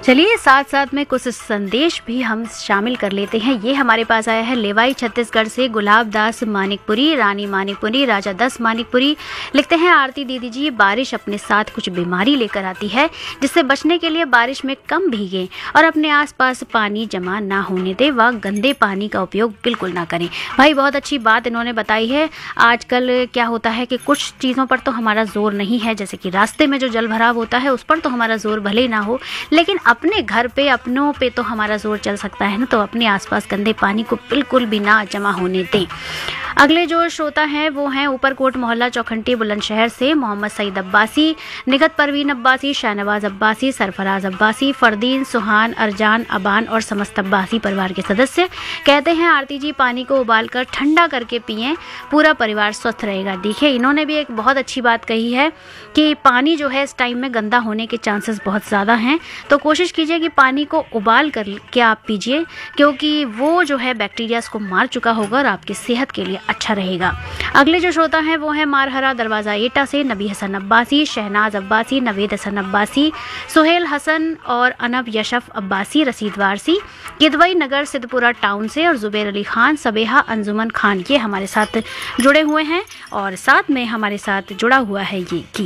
चलिए साथ साथ में कुछ संदेश भी हम शामिल कर लेते हैं। ये हमारे पास आया है लेवाई छत्तीसगढ़ से गुलाब दास मानिकपुरी, रानी मानिकपुरी, राजा दस मानिकपुरी। लिखते हैं, आरती दीदी जी, बारिश अपने साथ कुछ बीमारी लेकर आती है, जिससे बचने के लिए बारिश में कम भीगें और अपने आसपास पानी जमा ना होने दें व गंदे पानी का उपयोग बिल्कुल ना करें। भाई बहुत अच्छी बात इन्होंने बताई है। आजकल क्या होता है कि कुछ चीज़ों पर तो हमारा जोर नहीं है, जैसे कि रास्ते में जो जल भराव होता है उस पर तो हमारा जोर भले ही ना हो, लेकिन अपने घर पे अपनों पे तो हमारा जोर चल सकता है ना। तो अपने आसपास गंदे पानी को बिल्कुल भी ना जमा होने दें। अगले जो श्रोता हैं वो हैं ऊपरकोट मोहल्ला चौखंटी बुलंदशहर से मोहम्मद सईद अब्बासी, निगत परवीन अब्बासी, शाहनवाज अब्बासी, सरफराज अब्बासी, फरदीन, सुहान, अरजान, अबान और समस्त अब्बासी परिवार के सदस्य। कहते हैं, आरती जी, पानी को उबालकर ठंडा करके पिएं, पूरा परिवार स्वस्थ रहेगा। देखिए, इन्होंने भी एक बहुत अच्छी बात कही है कि पानी जो है इस टाइम में गंदा होने के चांसेस बहुत ज़्यादा हैं, तो कोशिश कीजिए कि पानी को उबाल कर के आप पीजिए, क्योंकि वो जो है बैक्टीरियाज को मार चुका होगा और आपकी सेहत के लिए अच्छा रहेगा। अगले जो श्रोता हैं वो है मारहरा दरवाज़ा एटा से नबी हसन अब्बासी, शहनाज अब्बासी, नवेद हसन अब्बासी, सुहेल हसन और अनब यशफ अब्बासी रसीदवार सी, किदवई नगर सिद्धपुरा टाउन से, और जुबैर अली खान, सबेहा अंजुमन खान, ये हमारे साथ जुड़े हुए हैं और साथ में हमारे साथ जुड़ा हुआ है ये गीत।